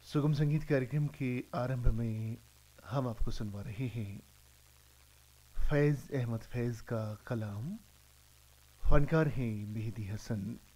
सुगम संगीत कार्यक्रम के आरंभ में हम आपको सुनवा रहे हैं फैज़ अहमद फैज़ का कलाम। फनकार हैं मेहदी हसन।